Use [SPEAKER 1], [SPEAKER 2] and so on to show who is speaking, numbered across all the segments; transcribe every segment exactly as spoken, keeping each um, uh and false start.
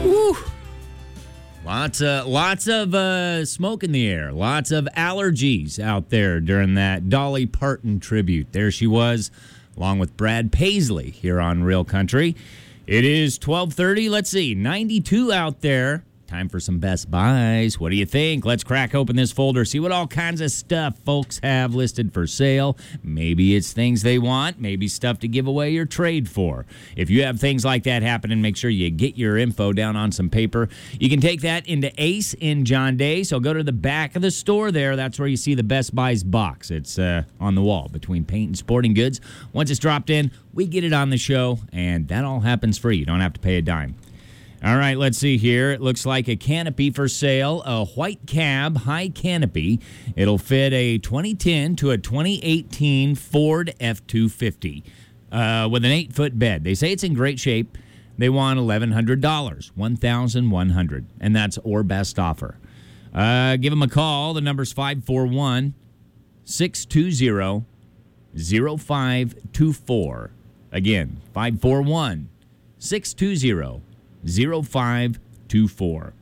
[SPEAKER 1] Woo! Lots of, lots of uh, smoke in the air. Lots of allergies out there during that Dolly Parton tribute. There she was, along with Brad Paisley here on Real Country. It is twelve thirty. Let's see, ninety-two out there. Time for some Best Buys. What do you think? Let's crack open this folder, see what all kinds of stuff folks have listed for sale. Maybe it's things they want, maybe stuff to give away or trade for. If you have things like that happening, make sure you get your info down on some paper. You can take that into Ace in John Day. So go to the back of the store there. That's where you see the Best Buys box. It's uh, on the wall between paint and sporting goods. Once it's dropped in, we get it on the show, and that all happens free. You don't have to pay a dime. All right, let's see here. It looks like a canopy for sale, a white cab high canopy. It'll fit a twenty ten to a twenty eighteen Ford F two fifty uh, with an eight-foot bed. They say it's in great shape. They want eleven hundred dollars, one thousand one hundred dollars, and that's or best offer. Uh, give them a call. The number's five four one, six two zero, zero five two four. Again, five four one, six two zero, zero five two four.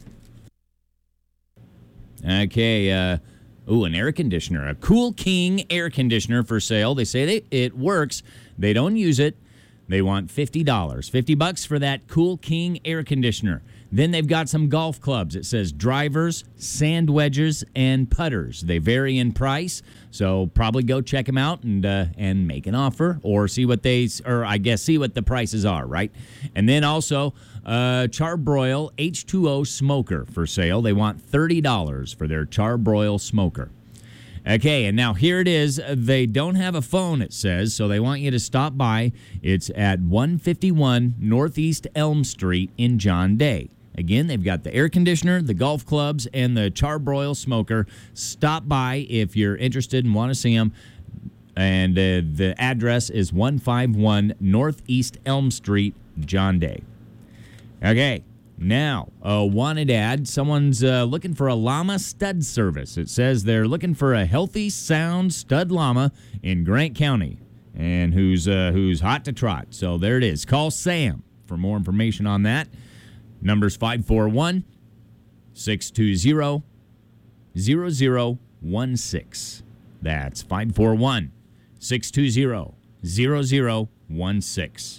[SPEAKER 1] Okay, uh, ooh, an air conditioner, a Cool King air conditioner for sale. They say they, it works. They don't use it. They want fifty dollars. fifty bucks for that Cool King air conditioner. Then they've got some golf clubs. It says drivers, sand wedges, and putters. They vary in price, so probably go check them out and uh, and make an offer or see what they, or I guess see what the prices are, right? And then also uh, Charbroil H two O smoker for sale. They want thirty dollars for their Charbroil smoker. Okay, and now here it is. They don't have a phone, it says, so they want you to stop by. It's at one fifty-one Northeast Elm Street in John Day. Again, they've got the air conditioner, the golf clubs, and the Charbroil smoker. Stop by if you're interested and want to see them. And uh, the address is one fifty-one Northeast Elm Street, John Day. Okay. Now, a wanted ad. Someone's uh, looking for a llama stud service. It says they're looking for a healthy, sound stud llama in Grant County, and who's uh, who's hot to trot. So there it is. Call Sam for more information on that. Number's five four one, six two zero, zero zero one six. That's five four one, six two zero, zero zero one six.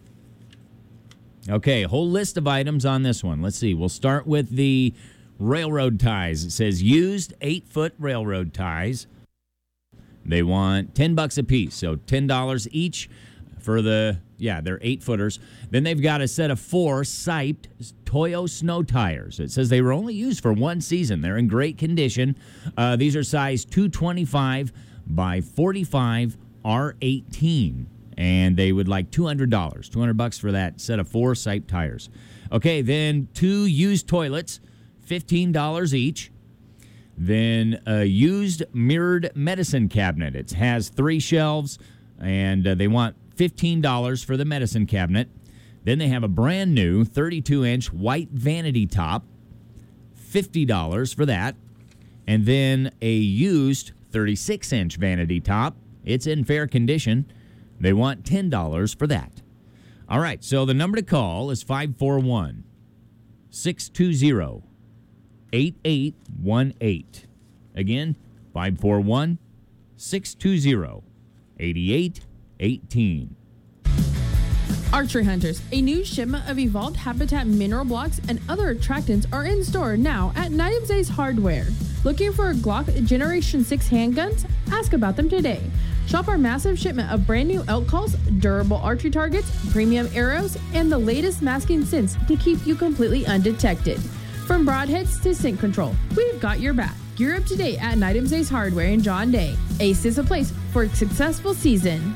[SPEAKER 1] Okay, a whole list of items on this one. Let's see. We'll start with the railroad ties. It says used eight-foot railroad ties. They want ten bucks a piece, so ten dollars each for the, yeah, they're eight-footers. Then they've got a set of four siped Toyo snow tires. It says they were only used for one season. They're in great condition. Uh, these are size two twenty-five by forty-five R eighteen. And they would like two hundred dollars, two hundred bucks for that set of four Sipe tires. Okay, then two used toilets, fifteen dollars each. Then a used mirrored medicine cabinet. It has three shelves, and uh, they want fifteen dollars for the medicine cabinet. Then they have a brand new thirty-two inch white vanity top, fifty dollars for that. And then a used thirty-six inch vanity top. It's in fair condition. They want ten dollars for that. All right, so the number to call is five four one, six two zero, eight eight one eight. Again, five four one, six two zero, eight eight one eight.
[SPEAKER 2] Archery Hunters, a new shipment of evolved habitat mineral blocks and other attractants are in store now at Knight Ace Hardware. Looking for Glock Generation six handguns? Ask about them today. Shop our massive shipment of brand new elk calls, durable archery targets, premium arrows, and the latest masking scents to keep you completely undetected. From broadheads to scent control, we've got your back. Gear up today at Knight Ace Hardware in John Day. Ace is a place for a successful season.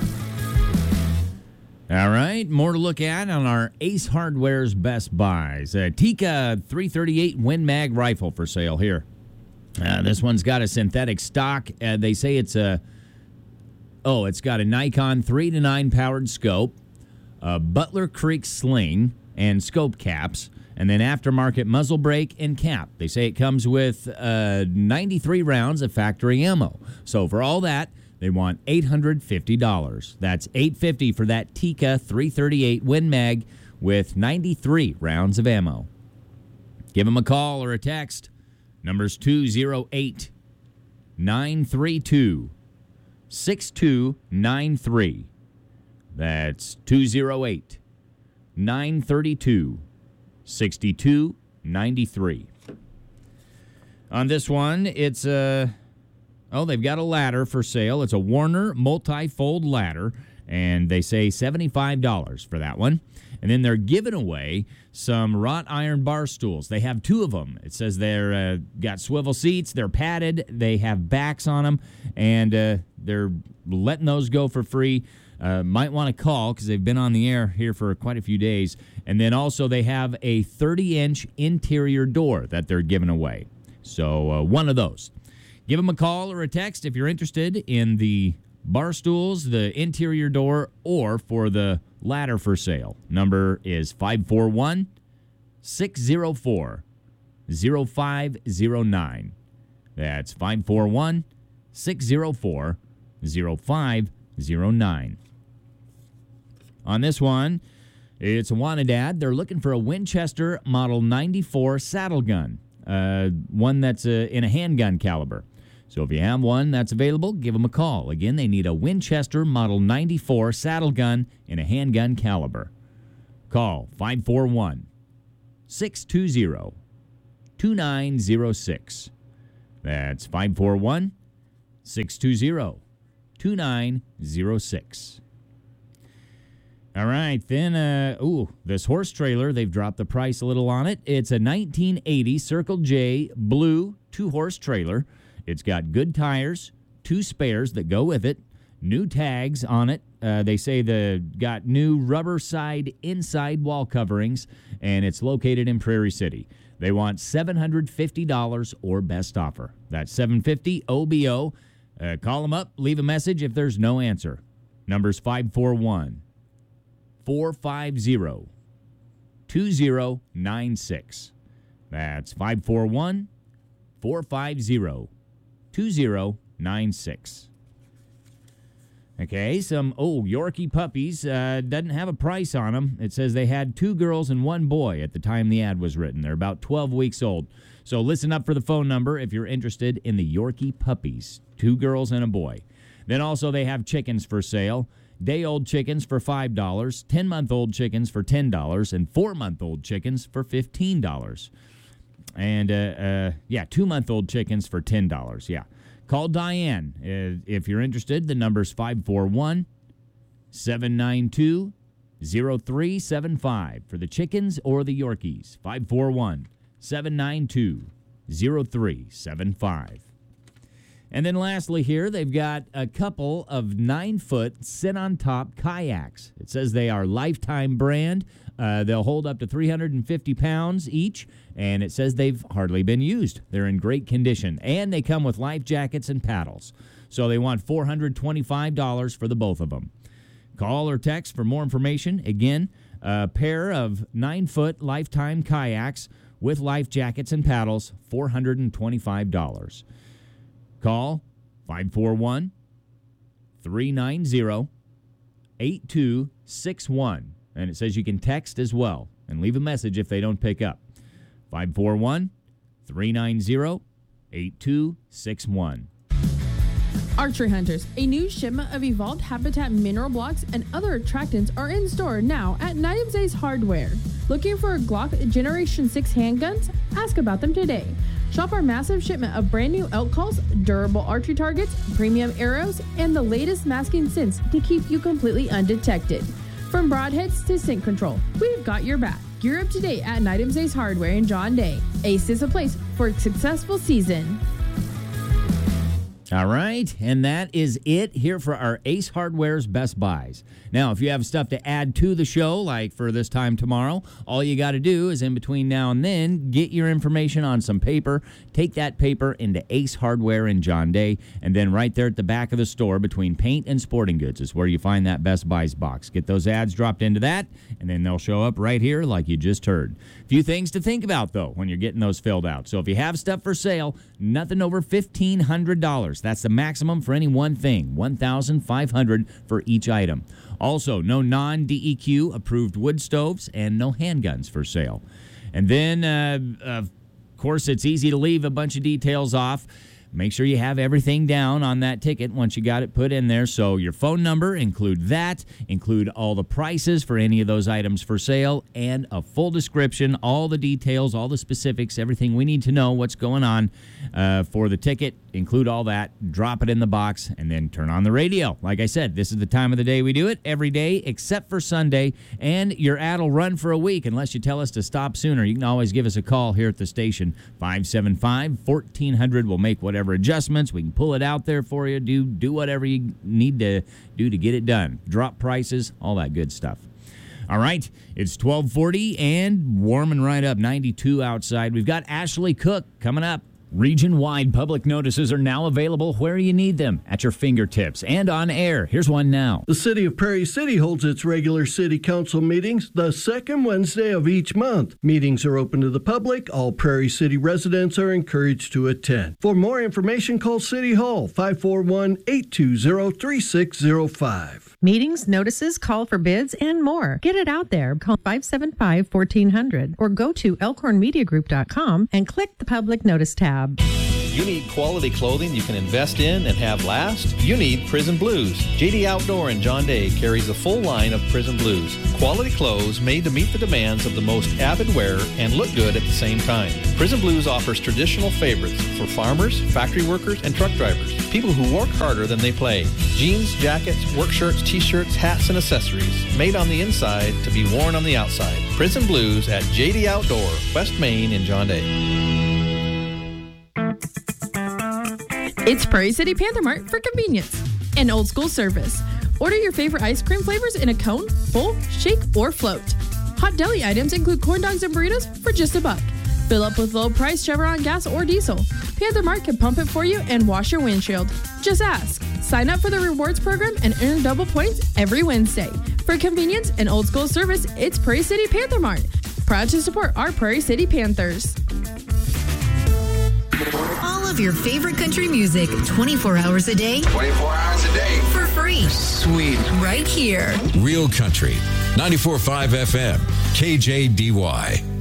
[SPEAKER 1] All right, more to look at on our Ace Hardware's Best Buys. A Tikka three thirty-eight Win Mag rifle for sale here. Uh, this one's got a synthetic stock. Uh, they say it's a, oh, it's got a Nikon three to nine powered scope, a Butler Creek sling, and scope caps, and then aftermarket muzzle brake and cap. They say it comes with uh, ninety-three rounds of factory ammo. So for all that, they want eight hundred fifty dollars. That's eight hundred fifty dollars for that Tikka three thirty-eight Win Mag with ninety-three rounds of ammo. Give them a call or a text. Number's two oh eight, nine three two, six two nine three. That's two oh eight, nine three two, six two nine three. On this one, it's a, oh, they've got a ladder for sale. It's a Warner multi-fold ladder, and they say seventy-five dollars for that one. And then they're giving away some wrought iron bar stools. They have two of them. It says they're uh, got swivel seats. They're padded. They have backs on them, and uh, they're letting those go for free. Uh, might want to call because they've been on the air here for quite a few days. And then also they have a thirty-inch interior door that they're giving away. So uh, one of those. Give them a call or a text if you're interested in the bar stools, the interior door, or for the ladder for sale. Number is five four one, six oh four, oh five oh nine. That's five four one, six oh four, oh five oh nine. On this one, it's a wanted ad. They're looking for a Winchester Model ninety-four saddle gun, uh, one that's uh, in a handgun caliber. So if you have one that's available, give them a call. Again, they need a Winchester Model ninety-four saddle gun in a handgun caliber. Call five four one, six two zero, two nine zero six. That's five four one, six two zero, two nine zero six. All right, then, uh, ooh, this horse trailer, they've dropped the price a little on it. It's a nineteen eighty Circle J blue two-horse trailer. It's got good tires, two spares that go with it, new tags on it. Uh, they say the got new rubber side inside wall coverings, and it's located in Prairie City. They want seven hundred fifty dollars or best offer. That's seven hundred fifty dollars O B O. Uh, call them up, leave a message if there's no answer. Number's five four one, four five zero, two zero nine six. That's five four one, four five zero, two zero nine six. Okay, some, oh, Yorkie puppies. Uh, doesn't have a price on them. It says they had two girls and one boy at the time the ad was written. They're about twelve weeks old. So listen up for the phone number if you're interested in the Yorkie puppies. Two girls and a boy. Then also they have chickens for sale. Day-old chickens for five dollars, ten-month-old chickens for ten dollars, and four-month-old chickens for fifteen dollars. And, uh, uh, yeah, two-month-old chickens for ten dollars, yeah. Call Diane uh, if you're interested. The number's five four one, seven nine two, zero three seven five for the chickens or the Yorkies. five four one, seven nine two, zero three seven five. And then lastly here, they've got a couple of nine-foot sit-on-top kayaks. It says they are Lifetime brand. Uh, they'll hold up to three hundred fifty pounds each, and it says they've hardly been used. They're in great condition, and they come with life jackets and paddles. So they want four hundred twenty-five dollars for the both of them. Call or text for more information. Again, a pair of nine-foot Lifetime kayaks with life jackets and paddles, four hundred twenty-five dollars. Call five four one, three nine zero, eight two six one. And it says you can text as well and leave a message if they don't pick up. five four one, three nine zero, eight two six one.
[SPEAKER 2] Archery Hunters, a new shipment of Evolved Habitat mineral blocks and other attractants are in store now at Night's Ace Hardware. Looking for Glock Generation six handguns? Ask about them today. Shop our massive shipment of brand new elk calls, durable archery targets, premium arrows, and the latest masking scents to keep you completely undetected. From broadheads to scent control, we've got your back. Gear up today at Night's Ace Hardware in John Day. Ace is a place for a successful season.
[SPEAKER 1] All right, and that is it here for our Ace Hardware's Best Buys. Now, if you have stuff to add to the show, like for this time tomorrow, all you got to do is in between now and then, get your information on some paper, take that paper into Ace Hardware in John Day, and then right there at the back of the store between paint and sporting goods is where you find that Best Buys box. Get those ads dropped into that, and then they'll show up right here like you just heard. A few things to think about, though, when you're getting those filled out. So if you have stuff for sale, nothing over fifteen hundred dollars. That's the maximum for any one thing, one thousand five hundred dollars for each item. Also, no non-D E Q approved wood stoves and no handguns for sale. And then, uh, of course, it's easy to leave a bunch of details off. Make sure you have everything down on that ticket once you got it put in there. So your phone number, include that, include all the prices for any of those items for sale, and a full description, all the details, all the specifics, everything we need to know what's going on uh, for the ticket. Include all that, drop it in the box, and then turn on the radio. Like I said, this is the time of the day we do it, every day except for Sunday, and your ad will run for a week unless you tell us to stop sooner. You can always give us a call here at the station, five seven five, one four hundred. We'll make whatever adjustments. We can pull it out there for you, do, do whatever you need to do to get it done. Drop prices, all that good stuff. All right, it's twelve forty and warming right up, ninety-two outside. We've got Ashley Cook coming up.
[SPEAKER 3] Region-wide public notices are now available where you need them, at your fingertips and on air. Here's one now.
[SPEAKER 4] The City of Prairie City holds its regular City Council meetings the second Wednesday of each month. Meetings are open to the public. All Prairie City residents are encouraged to attend. For more information, call City Hall, five four one, eight two zero, three six zero five.
[SPEAKER 5] Meetings, notices, call for bids, and more. Get it out there. Call five seven five, one four hundred or go to elkhorn media group dot com and click the public notice tab.
[SPEAKER 6] You need quality clothing you can invest in and have last? You need Prison Blues. J D Outdoor in John Day carries a full line of Prison Blues. Quality clothes made to meet the demands of the most avid wearer and look good at the same time. Prison Blues offers traditional favorites for farmers, factory workers, and truck drivers. People who work harder than they play. Jeans, jackets, work shirts, t-shirts, hats, and accessories made on the inside to be worn on the outside. Prison Blues at J D Outdoor, West Main in John Day.
[SPEAKER 2] It's Prairie City Panther Mart for convenience and old school service. Order your favorite ice cream flavors in a cone, bowl, shake, or float. Hot deli items include corn dogs and burritos for just a buck. Fill up with low price Chevron gas or diesel. Panther Mart can pump it for you and wash your windshield. Just ask. Sign up for the rewards program and earn double points every Wednesday. For convenience and old school service, it's Prairie City Panther Mart. Proud to support our Prairie City Panthers.
[SPEAKER 7] All of your favorite country music, twenty-four hours a day.
[SPEAKER 8] twenty-four hours a day.
[SPEAKER 7] For free.
[SPEAKER 8] Sweet.
[SPEAKER 7] Right here.
[SPEAKER 9] Real Country, ninety-four point five F M, K J D Y.